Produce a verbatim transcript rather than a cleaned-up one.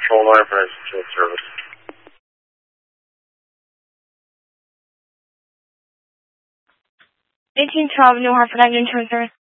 control line for insurance service. eighteen twelve New Hartford Avenue Insurance Service.